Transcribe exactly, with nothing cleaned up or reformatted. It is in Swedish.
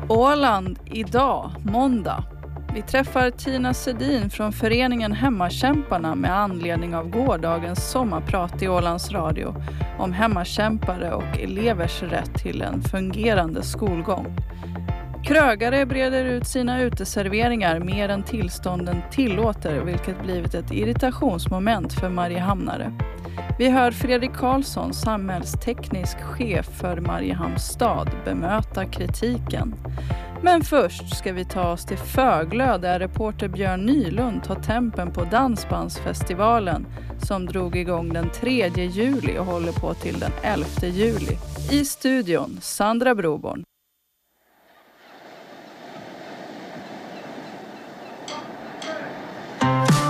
Åland idag, måndag. Vi träffar Tina Sedin från föreningen Hemmakämparna med anledning av gårdagens sommarprat i Ålands Radio om hemmakämpare och elevers rätt till en fungerande skolgång. Krögare breder ut sina uteserveringar mer än tillstånden tillåter, vilket blivit ett irritationsmoment för Mariehamnare. Vi hör Fredrik Karlsson, samhällsteknisk chef för Mariehamns stad, bemöta kritiken. Men först ska vi ta oss till Föglö där reporter Björn Nylund tar tempen på Dansbandsfestivalen som drog igång den tredje juli och håller på till den elfte juli. I studion, Sandra Broborn.